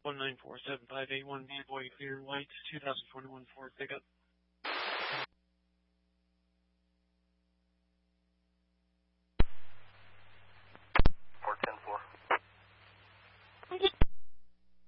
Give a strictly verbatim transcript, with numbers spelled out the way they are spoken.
one nine four seven five eight one B, Boy Clear White, two thousand twenty-one Ford pickup.